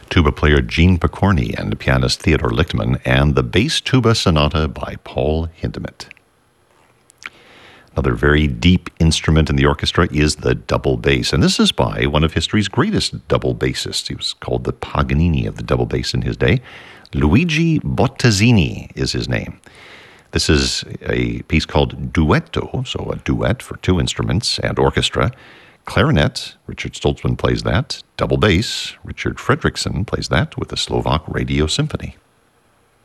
tuba player Gene Pokorny and pianist Theodore Lichtman, and the Bass Tuba Sonata by Paul Hindemith. Another very deep instrument in the orchestra is the double bass, and this is by one of history's greatest double bassists. He was called the Paganini of the double bass in his day. Luigi Bottazzini is his name. This is a piece called Duetto, so a duet for two instruments and orchestra. Clarinet, Richard Stoltzman plays that. Double bass, Richard Fredriksson plays that with the Slovak Radio Symphony.